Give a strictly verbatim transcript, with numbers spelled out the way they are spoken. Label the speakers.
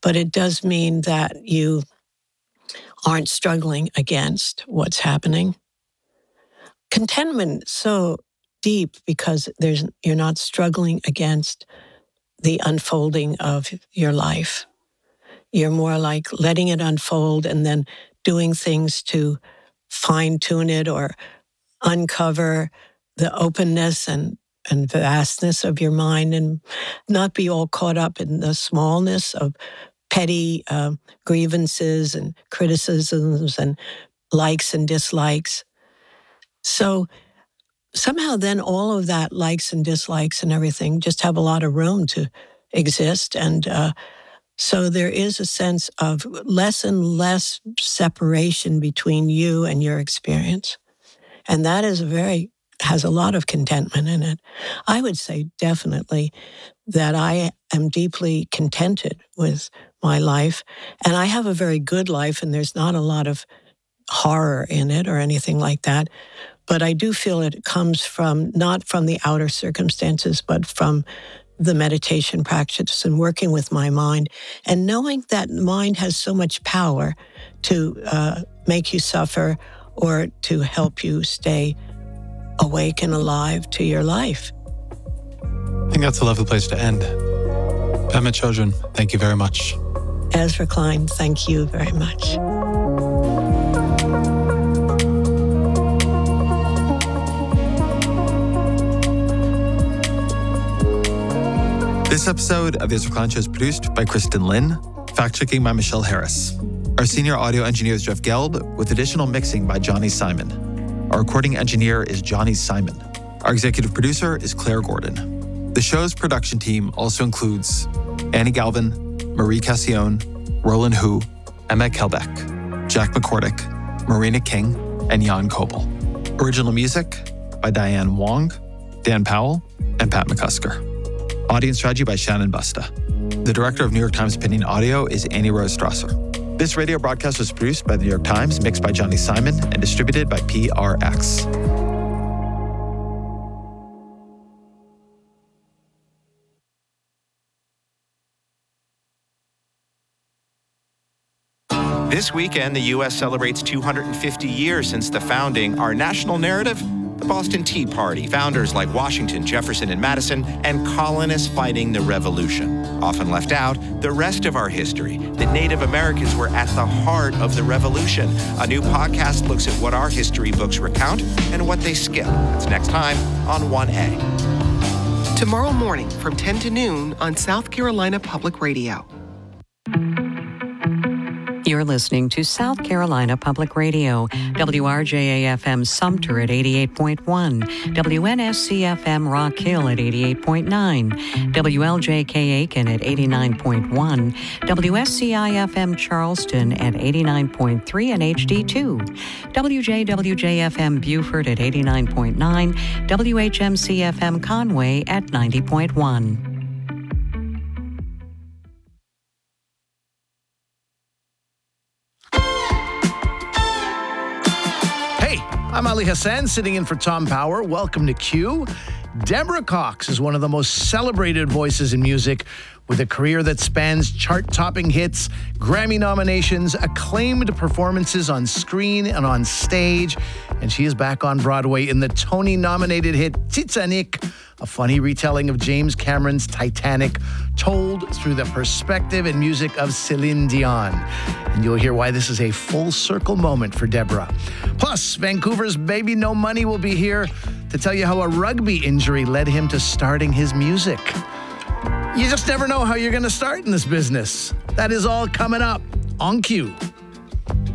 Speaker 1: but it does mean that you aren't struggling against what's happening. Contentment is so deep because there's you're not struggling against the unfolding of your life. You're more like letting it unfold and then doing things to fine-tune it or uncover the openness and, and vastness of your mind and not be all caught up in the smallness of petty uh, grievances and criticisms and likes and dislikes. So somehow then all of that likes and dislikes and everything just have a lot of room to exist. And uh, so there is a sense of less and less separation between you and your experience. And that is a very, has a lot of contentment in it. I would say definitely that I am deeply contented with my life. And I have a very good life, and there's not a lot of horror in it or anything like that. But I do feel it comes from, not from the outer circumstances, but from the meditation practice and working with my mind and knowing that mind has so much power to uh, make you suffer or to help you stay awake and alive to your life.
Speaker 2: I think that's a lovely place to end. Pema Chodron, thank you very much.
Speaker 1: Ezra Klein, thank you very much.
Speaker 2: This episode of the Ezra Klein Show is produced by Kristen Lynn, fact-checking by Michelle Harris. Our senior audio engineer is Jeff Gelb, with additional mixing by Johnny Simon. Our recording engineer is Johnny Simon. Our executive producer is Claire Gordon. The show's production team also includes Annie Galvin, Marie Cassione, Roland Hu, Emma Kelbeck, Jack McCordick, Marina King, and Jan Kobel. Original music by Diane Wong, Dan Powell, and Pat McCusker. Audience strategy by Shannon Busta. The director of New York Times Opinion Audio is Annie Rose Strasser. This radio broadcast was produced by the New York Times, mixed by Johnny Simon, and distributed by P R X.
Speaker 3: This weekend, the U S celebrates two hundred fifty years since the founding. Our national narrative? The Boston Tea Party, founders like Washington, Jefferson, and Madison, and colonists fighting the Revolution. Often left out, the rest of our history, that Native Americans were at the heart of the Revolution. A new podcast looks at what our history books recount and what they skip. That's next time on one A.
Speaker 4: Tomorrow morning from ten to noon on South Carolina Public Radio.
Speaker 5: You're listening to South Carolina Public Radio, W R J A F M Sumter at eighty-eight point one, W N S C F M Rock Hill at eighty-eight point nine, W L J K Aiken at eighty-nine point one, W S C I F M Charleston at eighty-nine point three and H D two, W J W J F M Beaufort at eighty-nine point nine, W H M C F M Conway at ninety point one.
Speaker 6: I'm Ali Hassan, sitting in for Tom Power. Welcome to Q. Deborah Cox is one of the most celebrated voices in music, with a career that spans chart-topping hits, Grammy nominations, acclaimed performances on screen and on stage. And she is back on Broadway in the Tony-nominated hit Titanic, a funny retelling of James Cameron's Titanic, told through the perspective and music of Celine Dion. And you'll hear why this is a full circle moment for Deborah. Plus, Vancouver's Baby No Money will be here to tell you how a rugby injury led him to starting his music. You just never know how you're going to start in this business. That is all coming up on Q.